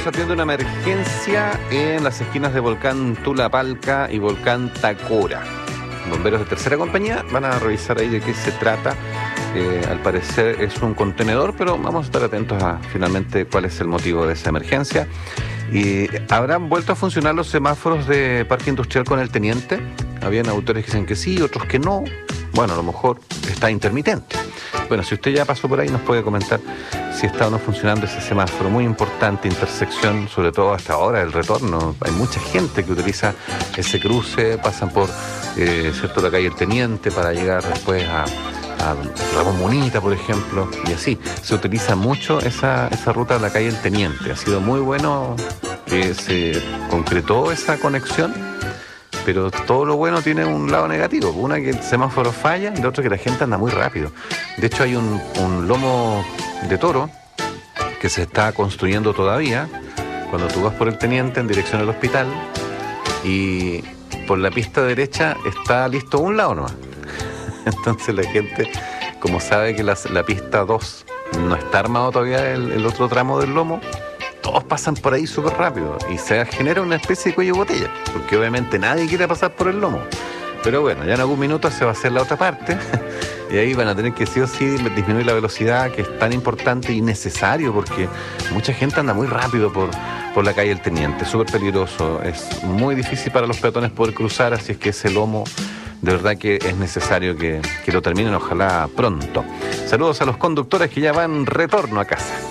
atiende una emergencia en las esquinas de Volcán Tulapalca y Volcán Tacora. Bomberos de tercera compañía van a revisar ahí de qué se trata. Al parecer es un contenedor, pero vamos a estar atentos a finalmente cuál es el motivo de esa emergencia. Y habrán vuelto a funcionar los semáforos de Parque Industrial con el Teniente. Habían autores que dicen que sí, otros que no. Bueno, a lo mejor está intermitente. Bueno, si usted ya pasó por ahí, nos puede comentar si está o no funcionando ese semáforo. Muy importante, intersección, sobre todo hasta ahora, el retorno. Hay mucha gente que utiliza ese cruce, pasan por ¿cierto? La calle El Teniente para llegar después a Ramón Munita, por ejemplo, y así. Se utiliza mucho esa ruta de la calle El Teniente. Ha sido muy bueno que se concretó esa conexión, pero todo lo bueno tiene un lado negativo. Una, que el semáforo falla, y la otra, que la gente anda muy rápido. De hecho, hay un lomo de toro que se está construyendo todavía. Cuando tú vas por El Teniente en dirección al hospital, y por la pista derecha está listo un lado nomás. Entonces la gente, como sabe que la pista 2 no está armado todavía el otro tramo del lomo, todos pasan por ahí súper rápido y se genera una especie de cuello de botella, porque obviamente nadie quiere pasar por el lomo. Pero bueno, ya en algún minuto se va a hacer la otra parte y ahí van a tener que sí o sí disminuir la velocidad, que es tan importante y necesario, porque mucha gente anda muy rápido por la calle El Teniente, súper peligroso. Es muy difícil para los peatones poder cruzar, así es que ese lomo de verdad que es necesario que lo terminen, ojalá pronto. Saludos a los conductores que ya van retorno a casa.